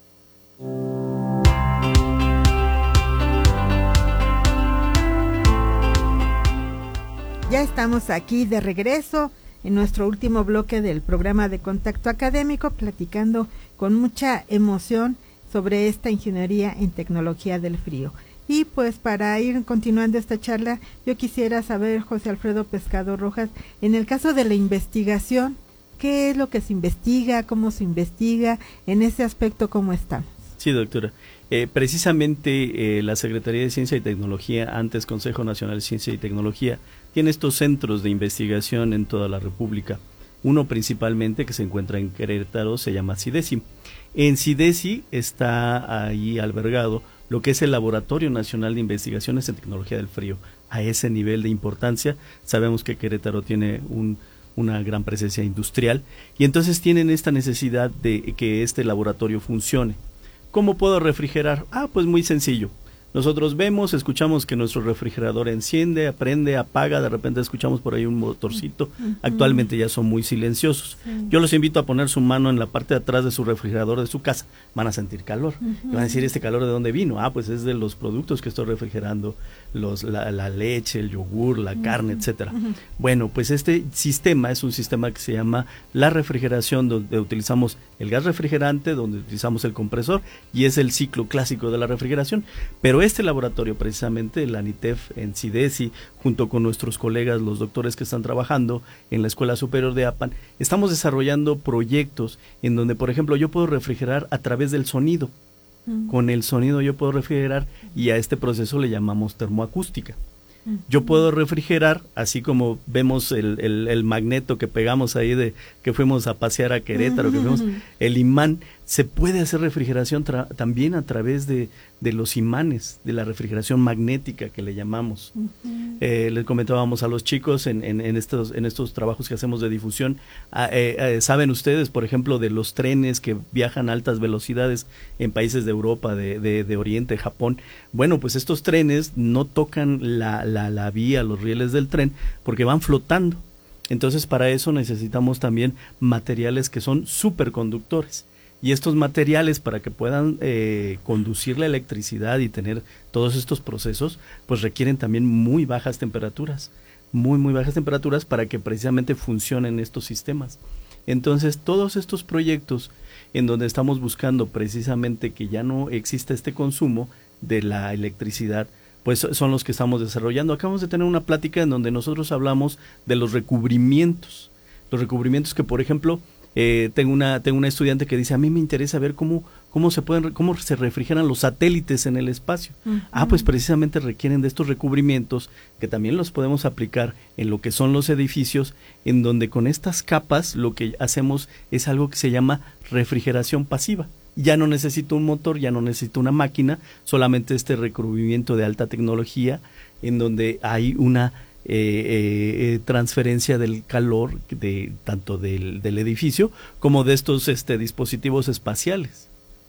Ya estamos aquí de regreso en nuestro último bloque del programa de Contacto Académico, platicando con mucha emoción sobre esta ingeniería en tecnología del frío. Y pues para ir continuando esta charla, yo quisiera saber, José Alfredo Pescado Rojas, en el caso de la investigación, ¿qué es lo que se investiga? ¿Cómo se investiga? En ese aspecto, ¿cómo estamos? Sí, doctora. Eh, precisamente eh, la Secretaría de Ciencia y Tecnología, antes Consejo Nacional de Ciencia y Tecnología, tiene estos centros de investigación en toda la República. Uno principalmente que se encuentra en Querétaro se llama CIDESI. En CIDESI está ahí albergado lo que es el Laboratorio Nacional de Investigaciones en Tecnología del Frío. A ese nivel de importancia, sabemos que Querétaro tiene un, una gran presencia industrial y entonces tienen esta necesidad de que este laboratorio funcione. ¿Cómo puedo refrigerar? Ah, pues muy sencillo. Nosotros vemos, escuchamos que nuestro refrigerador enciende, prende, apaga, de repente escuchamos por ahí un motorcito. Uh-huh. Actualmente ya son muy silenciosos. Sí. Yo los invito a poner su mano en la parte de atrás de su refrigerador de su casa. Van a sentir calor. Uh-huh. Y van a decir, ¿este calor de dónde vino? Ah, pues es de los productos que estoy refrigerando, los, la, la leche, el yogur, la uh-huh. carne, etcétera. Uh-huh. Bueno, pues este sistema es un sistema que se llama la refrigeración, donde utilizamos el gas refrigerante, donde utilizamos el compresor, y es el ciclo clásico de la refrigeración. Pero este laboratorio, precisamente, el ANITEF en CIDESI, junto con nuestros colegas, los doctores que están trabajando en la Escuela Superior de Apan, estamos desarrollando proyectos en donde, por ejemplo, yo puedo refrigerar a través del sonido. Mm. Con el sonido yo puedo refrigerar y a este proceso le llamamos termoacústica. Mm. Yo puedo refrigerar, así como vemos el, el, el magneto que pegamos ahí de que fuimos a pasear a Querétaro, mm. que vemos el imán. Se puede hacer refrigeración tra- también a través de, de los imanes, de la refrigeración magnética que le llamamos. Uh-huh. Eh, les comentábamos a los chicos en, en, en, estos, en estos trabajos que hacemos de difusión, eh, eh, saben ustedes, por ejemplo, de los trenes que viajan a altas velocidades en países de Europa, de, de, de Oriente, Japón. Bueno, pues estos trenes no tocan la, la, la vía, los rieles del tren, porque van flotando. Entonces, para eso necesitamos también materiales que son superconductores. Y estos materiales, para que puedan eh, conducir la electricidad y tener todos estos procesos, pues requieren también muy bajas temperaturas, muy, muy bajas temperaturas para que precisamente funcionen estos sistemas. Entonces, todos estos proyectos en donde estamos buscando precisamente que ya no exista este consumo de la electricidad, pues son los que estamos desarrollando. Acabamos de tener una plática en donde nosotros hablamos de los recubrimientos. Los recubrimientos que, por ejemplo, Eh, tengo una tengo una estudiante que dice, a mí me interesa ver cómo cómo se pueden cómo se refrigeran los satélites en el espacio. Uh-huh. Ah, pues precisamente requieren de estos recubrimientos que también los podemos aplicar en lo que son los edificios, en donde con estas capas lo que hacemos es algo que se llama refrigeración pasiva. Ya no necesito un motor, ya no necesito una máquina, solamente este recubrimiento de alta tecnología en donde hay una Eh, eh, transferencia del calor de tanto del, del edificio como de estos este dispositivos espaciales.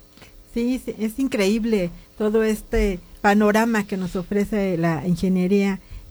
Sí, es increíble todo este panorama que nos ofrece la ingeniería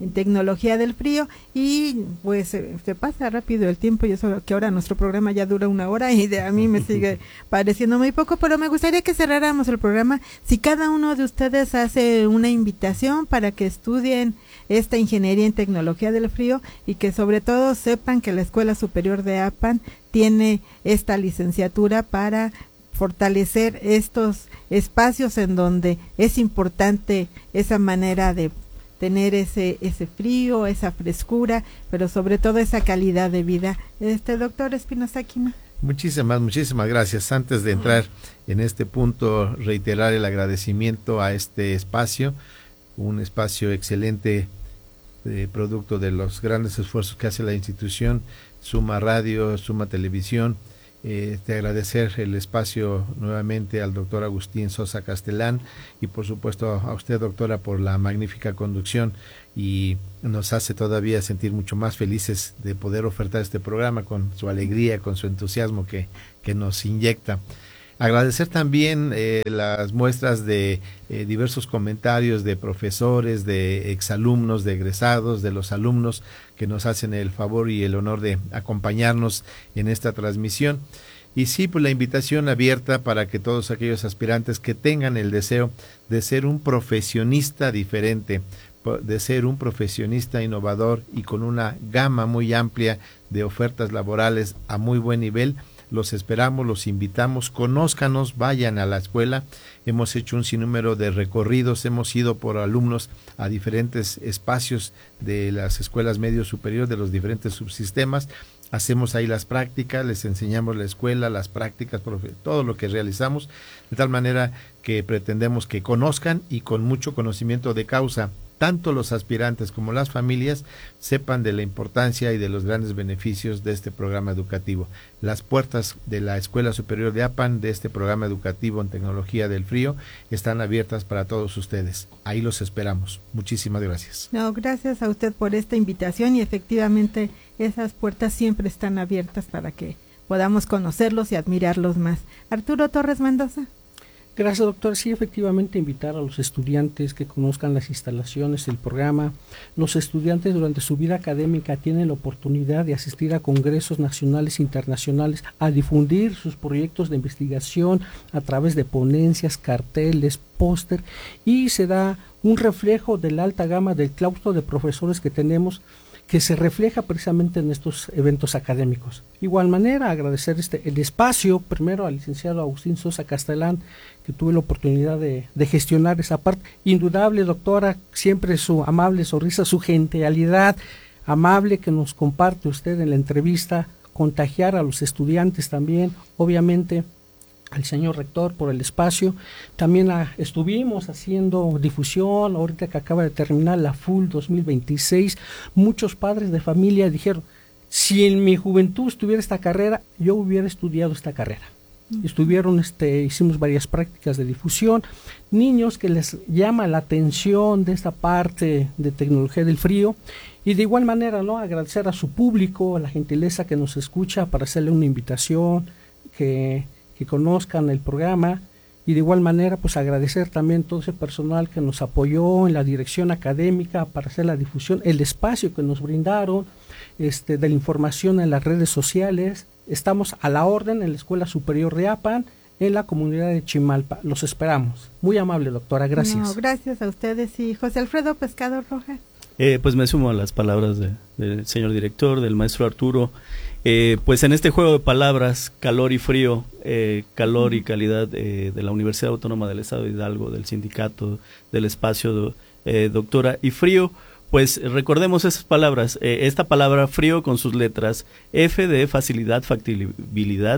en tecnología del frío, y pues se, se pasa rápido el tiempo, y eso que ahora nuestro programa ya dura una hora y de a mí me sigue pareciendo muy poco, pero me gustaría que cerráramos el programa si cada uno de ustedes hace una invitación para que estudien esta ingeniería en tecnología del frío y que sobre todo sepan que la Escuela Superior de APAN tiene esta licenciatura para fortalecer estos espacios en donde es importante esa manera de tener ese ese frío, esa frescura, pero sobre todo esa calidad de vida. Este doctor Espinosa Quima. Muchísimas, muchísimas gracias. Antes de entrar en este punto, reiterar el agradecimiento a este espacio, un espacio excelente, eh, producto de los grandes esfuerzos que hace la institución, Suma Radio, Suma Televisión. Eh, de agradecer el espacio nuevamente al doctor Agustín Sosa Castellán y por supuesto a usted, doctora, por la magnífica conducción, y nos hace todavía sentir mucho más felices de poder ofertar este programa con su alegría, con su entusiasmo que, que nos inyecta. Agradecer también eh, las muestras de eh, diversos comentarios de profesores, de exalumnos, de egresados, de los alumnos que nos hacen el favor y el honor de acompañarnos en esta transmisión. Y sí, pues la invitación abierta para que todos aquellos aspirantes que tengan el deseo de ser un profesionista diferente, de ser un profesionista innovador y con una gama muy amplia de ofertas laborales a muy buen nivel, los esperamos, los invitamos, conózcanos, vayan a la escuela. Hemos hecho un sinnúmero de recorridos, hemos ido por alumnos a diferentes espacios de las escuelas medio superior, de los diferentes subsistemas. Hacemos ahí las prácticas, les enseñamos la escuela, las prácticas, todo lo que realizamos, de tal manera que pretendemos que conozcan y con mucho conocimiento de causa, tanto los aspirantes como las familias sepan de la importancia y de los grandes beneficios de este programa educativo. Las puertas de la Escuela Superior de APAN, de este programa educativo en tecnología del frío, están abiertas para todos ustedes. Ahí los esperamos. Muchísimas gracias. No, gracias a usted por esta invitación, y efectivamente esas puertas siempre están abiertas para que podamos conocerlos y admirarlos más. Arturo Torres Mendoza. Gracias, doctor. Sí, efectivamente, invitar a los estudiantes que conozcan las instalaciones del programa. Los estudiantes durante su vida académica tienen la oportunidad de asistir a congresos nacionales e internacionales, a difundir sus proyectos de investigación a través de ponencias, carteles, póster, y se da un reflejo de la alta gama del claustro de profesores que tenemos, que se refleja precisamente en estos eventos académicos. Igual manera, agradecer este el espacio, primero al licenciado Agustín Sosa Castellán, que tuve la oportunidad de, de gestionar esa parte. Indudable, doctora, siempre su amable sonrisa, su genialidad amable que nos comparte usted en la entrevista, contagiar a los estudiantes también, obviamente al señor rector por el espacio. También a, estuvimos haciendo difusión, ahorita que acaba de terminar la F U L dos mil veintiséis, muchos padres de familia dijeron, si en mi juventud estuviera esta carrera, yo hubiera estudiado esta carrera. Uh-huh. Estuvieron, este, hicimos varias prácticas de difusión, niños que les llama la atención de esta parte de tecnología del frío, y de igual manera, ¿no?, agradecer a su público, a la gentileza que nos escucha, para hacerle una invitación, que que conozcan el programa, y de igual manera pues agradecer también todo ese personal que nos apoyó en la dirección académica para hacer la difusión, el espacio que nos brindaron, este, de la información en las redes sociales. Estamos a la orden en la Escuela Superior de APAN, en la comunidad de Chimalpa. Los esperamos. Muy amable, doctora, gracias. No, gracias a ustedes. Y José Alfredo Pescado Rojas. Eh, pues me sumo a las palabras de, del señor director, del maestro Arturo. Eh, pues en este juego de palabras, calor y frío, eh, calor y calidad eh, de la Universidad Autónoma del Estado de Hidalgo, del sindicato, del espacio, eh, doctora, y frío, pues recordemos esas palabras, eh, esta palabra frío con sus letras, F de facilidad, factibilidad,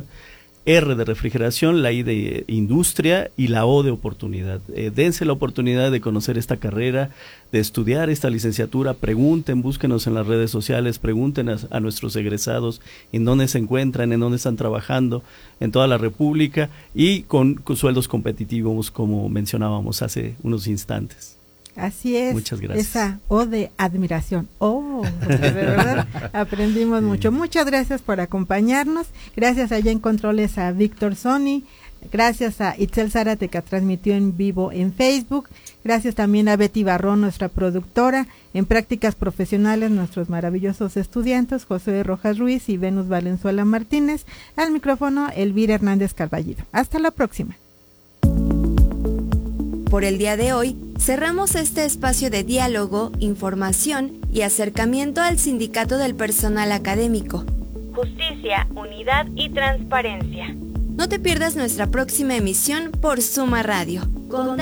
R de refrigeración, la I de industria y la O de oportunidad. Eh, dense la oportunidad de conocer esta carrera, de estudiar esta licenciatura, pregunten, búsquenos en las redes sociales, pregunten a, a nuestros egresados en dónde se encuentran, en dónde están trabajando, en toda la República, y con, con sueldos competitivos, como mencionábamos hace unos instantes. Así es. Muchas gracias. Esa O de admiración. Oh, de verdad aprendimos sí. mucho. Muchas gracias por acompañarnos. Gracias allá en controles a Víctor Sony, Gracias a Itzel Zárate, que transmitió en vivo en Facebook. Gracias también a Betty Barrón, nuestra productora. En prácticas profesionales, nuestros maravillosos estudiantes, José Rojas Ruiz y Venus Valenzuela Martínez. Al micrófono, Elvira Hernández Carballido. Hasta la próxima. Por el día de hoy, cerramos este espacio de diálogo, información y acercamiento al Sindicato del Personal Académico. Justicia, unidad y transparencia. No te pierdas nuestra próxima emisión por Suma Radio. Con